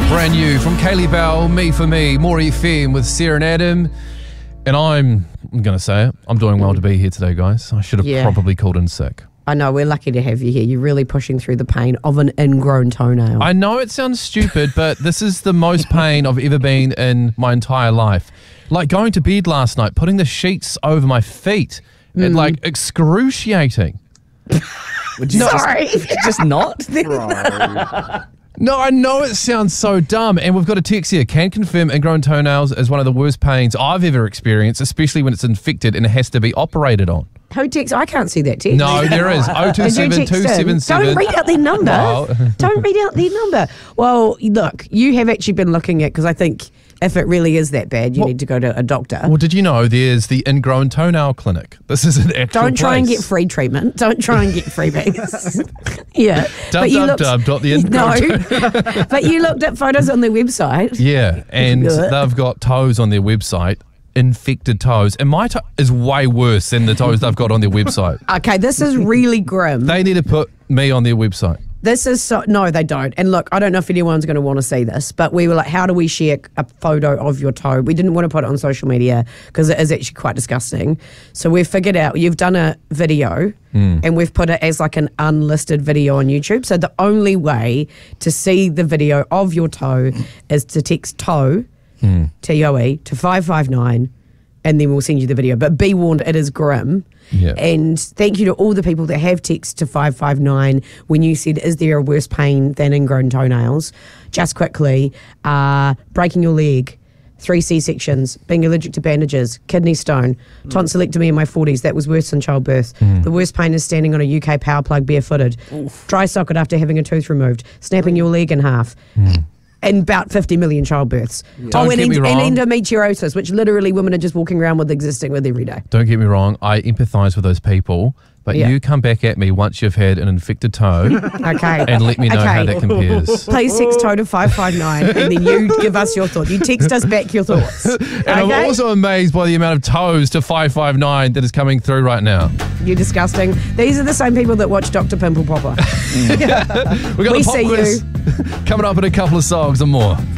Brand new from Kaylee Bell, Me For Me, More FM with Sarah and Adam. And I'm going to say it, I'm doing well to be here today, guys. I should have probably called in sick. I know, we're lucky to have you here. You're really pushing through the pain of an ingrown toenail. I know it sounds stupid, but this is the most pain I've ever been in my entire life. Like going to bed last night, putting the sheets over my feet, and like excruciating. Sorry. Just not? No, I know it sounds so dumb. And we've got a text here. Can confirm ingrown toenails is one of the worst pains I've ever experienced, especially when it's infected and it has to be operated on. Who texts? I can't see that text. No, there is. 027277. Don't read out their number. Wow. Don't read out their number. Well, look, you have actually been looking at, because I think if it really is that bad, you need to go to a doctor. Well, did you know there's the Ingrown Toenail Clinic? This is an actual Don't try and place. get free treatment. Don't try and get freebies. Yeah. No. But you looked at photos on their website. Yeah, and they've got toes on their website, infected toes. And my toe is way worse than the toes they've got on their website. Okay, this is really grim. They need to put me on their website. This is so, no, they don't. And look, I don't know if anyone's going to want to see this, but we were like, how do we share a photo of your toe? We didn't want to put it on social media because it is actually quite disgusting. So we've figured out, you've done a video and we've put it as like an unlisted video on YouTube. So the only way to see the video of your toe is to text toe, T-O-E, to 559, and then we'll send you the video. But be warned, it is grim. Yeah. And thank you to all the people that have texted to 559 when you said, is there a worse pain than ingrown toenails? Just quickly, breaking your leg, 3 C-sections, being allergic to bandages, kidney stone, tonsillectomy in my 40s, that was worse than childbirth. The worst pain is standing on a UK power plug barefooted, dry socket after having a tooth removed, snapping your leg in half. And about 50 million childbirths. Don't get me wrong. And endometriosis, which literally women are just walking around with, existing with every day. Don't get me wrong, I empathise with those people, but you come back at me once you've had an infected toe Okay. and let me know how that compares. Please text toe to 559 and then you give us your thoughts. You text us back your thoughts. And I'm also amazed by the amount of toes to 559 that is coming through right now. You're disgusting. These are the same people that watch Dr. Pimple Popper. We've got We the pop see quiz coming up in a couple of songs and more.